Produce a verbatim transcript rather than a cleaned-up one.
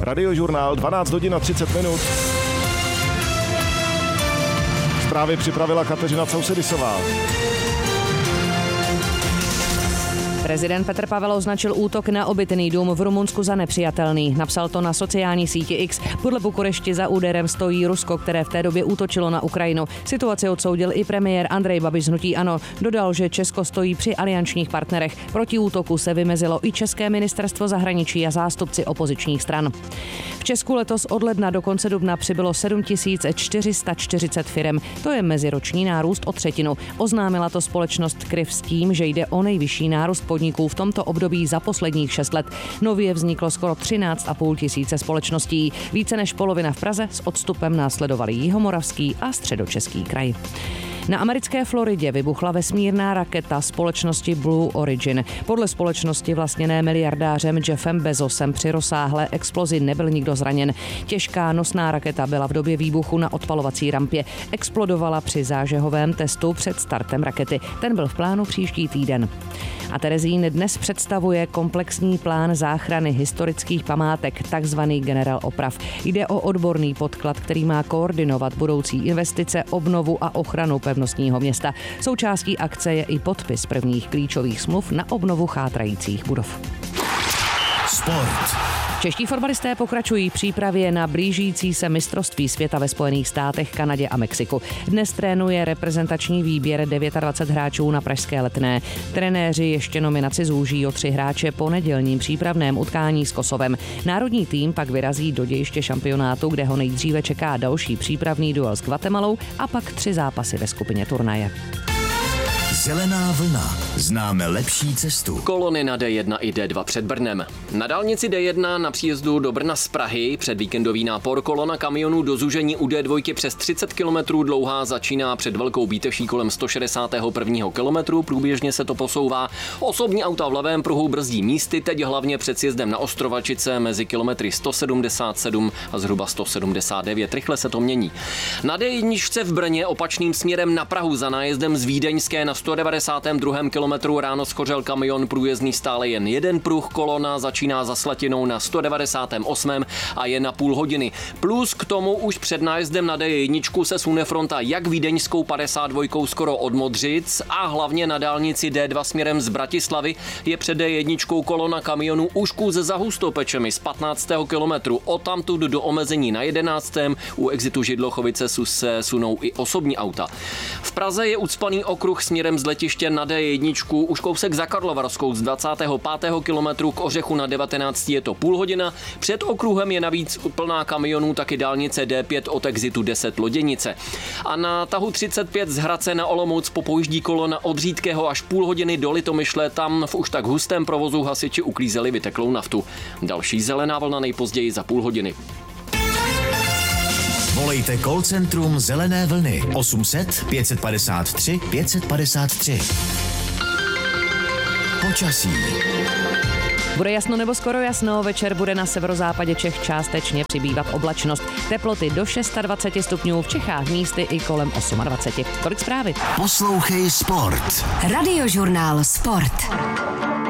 Radiožurnál dvanáct hodin a třicet minut. Zprávy připravila Kateřina Causedisová. Prezident Petr Pavel označil útok na obytný dům v Rumunsku za nepřijatelný. Napsal to na sociální síti X. Podle Bukurešti za úderem stojí Rusko, které v té době útočilo na Ukrajinu. Situaci odsoudil i premiér Andrej Babiš z hnutí ANO. Dodal, že Česko stojí při aliančních partnerech. Proti útoku se vymezilo i České ministerstvo zahraničí a zástupci opozičních stran. V Česku letos od ledna do konce dubna přibylo sedm tisíc čtyři sta čtyřicet firem. To je meziroční nárůst o třetinu. Oznámila to společnost Kryv s tím, že jde o nejvyšší nárůst podniků v tomto období za posledních šest let. Nově vzniklo skoro třináct a půl tisíce společností. Více než polovina v Praze, s odstupem následovali Jihomoravský a Středočeský kraj. Na americké Floridě vybuchla vesmírná raketa společnosti Blue Origin. Podle společnosti vlastněné miliardářem Jeffem Bezosem při rozsáhlé explozi nebyl nikdo zraněn. Těžká nosná raketa byla v době výbuchu na odpalovací rampě. Explodovala při zážehovém testu před startem rakety. Ten byl v plánu příští týden. A Terezín dnes představuje komplexní plán záchrany historických památek, takzvaný generál oprav. Jde o odborný podklad, který má koordinovat budoucí investice, obnovu a ochranu pevnostního města. Součástí akce je i podpis prvních klíčových smluv na obnovu chátrajících budov. Sport. Čeští fotbalisté pokračují v přípravě na blížící se mistrovství světa ve Spojených státech, Kanadě a Mexiku. Dnes trénuje reprezentační výběr dvacet devět hráčů na pražské Letné. Trenéři ještě nominaci zúží o tři hráče po nedělním přípravném utkání s Kosovem. Národní tým pak vyrazí do dějiště šampionátu, kde ho nejdříve čeká další přípravný duel s Guatemalou a pak tři zápasy ve skupině turnaje. Zelená vlna. Známe lepší cestu. Kolony na D jedna i D dva před Brnem. Na dálnici D jedna na příjezdu do Brna z Prahy před víkendový nápor kolona kamionů do zúžení u D dva přes třicet kilometrů dlouhá začíná před Velkou Bíteší kolem sto šedesátého prvního kilometru. Průběžně se to posouvá. Osobní auta v levém pruhu brzdí místy, teď hlavně před sjezdem na Ostrovačice mezi kilometry sto sedmdesát sedm a zhruba sto sedmdesát devět. Rychle se to mění. Na D jedna v Brně opačným směrem na Prahu za nájezdem z Vídeňské na sto devadesátém druhém kilometru ráno schořel kamion průjezdný stále jen jeden pruh, kolona začíná za Slatinou na sto devadesátém osmém a je na půl hodiny. Plus k tomu už před nájezdem na D jedna se sune fronta jak vídeňskou padesát dva skoro od Modřic a hlavně na dálnici D dva směrem z Bratislavy je před D jedna kolona kamionů už kus za Hustopečemi z patnáctého kilometru. Odtamtud do omezení na jedenáctém u exitu Židlochovice se sunou i osobní auta. V Praze je ucpaný okruh směrem z letiště na D jedna, už kousek za Karlovarskou z dvacátého pátého kilometru k Ořechu na devatenácti je to půl hodina. Před okruhem je navíc plná kamionů taky dálnice D pět od exitu deset Loděnice. A na tahu třicet pět z Hradce na Olomouc popojíždí kolona od Řídkého až půl hodiny do Litomyšle, tam v už tak hustém provozu hasiči uklízeli vyteklou naftu. Další zelená vlna nejpozději za půl hodiny. Volejte call centrum Zelené vlny osm set pět padesát tři pět padesát tři. Počasí. Bude jasno nebo skoro jasno, večer bude na severozápadě Čech částečně přibývat oblačnost. Teploty do dvacet šest stupňů, v Čechách místy i kolem dvacet osm. Tolik zprávy. Poslouchej Sport. Radiožurnál Sport.